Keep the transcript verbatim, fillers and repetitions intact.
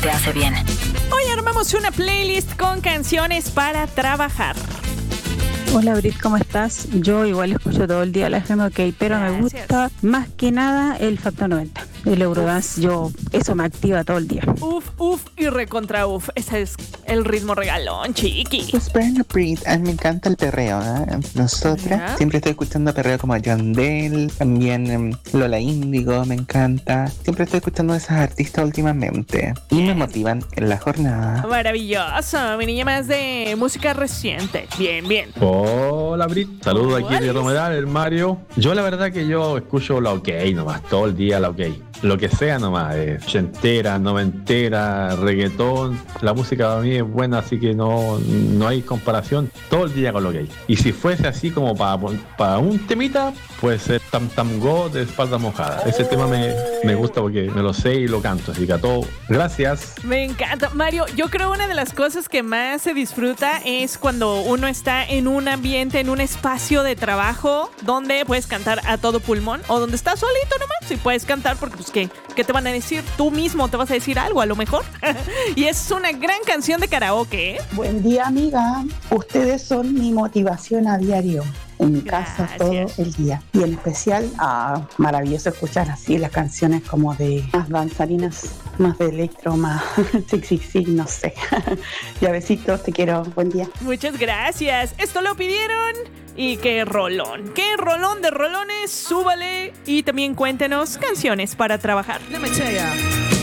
te hace bien. Hoy armamos una playlist con canciones para trabajar. Hola Brit, ¿cómo estás? Yo igual escucho todo el día la F M OK, pero Gracias. me gusta más que nada el Factor noventa. El Eurodance, yo, eso me activa todo el día. Uf, uf y recontra uf. Ese es el ritmo regalón, chiqui. Pues bueno, Brit, a mí me encanta el perreo, ¿eh? Nosotras ¿Ya? siempre estoy escuchando perreo como Yandel, también em, Lola Índigo, me encanta. Siempre estoy escuchando a esas artistas últimamente y me motivan en la jornada. Maravilloso, mi niña más de música reciente. Bien, bien. Hola Brit, saludos aquí de Romedal, el Mario. Yo la verdad que yo escucho la OK nomás, todo el día la OK. Lo que sea nomás, eh, ochentera, noventera, reggaetón, la música para mí es buena, así que no, no hay comparación, todo el día con lo que hay. Y si fuese así como para, para un temita, puede ser Tam Tam Go de Espalda Mojada. Ese tema me, me gusta porque me lo sé y lo canto, así que a todo, gracias. Me encanta. Mario, yo creo una de las cosas que más se disfruta es cuando uno está en un ambiente, en un espacio de trabajo donde puedes cantar a todo pulmón o donde estás solito nomás y puedes cantar porque pues ¿qué? ¿Qué te van a decir? Tú mismo te vas a decir algo a lo mejor. Y es una gran canción de karaoke, ¿eh? Buen día, amiga. Ustedes son mi motivación a diario. En mi casa Gracias. todo el día. Y en especial, ah, maravilloso escuchar así las canciones como de más danzarinas, más de electro, más sí, sí, sí, no sé. Ya besitos, te quiero. Buen día. Muchas gracias. Esto lo pidieron. Y qué rolón. Qué rolón de rolones. Súbale. Y también cuéntenos canciones para trabajar. Let me tell ya.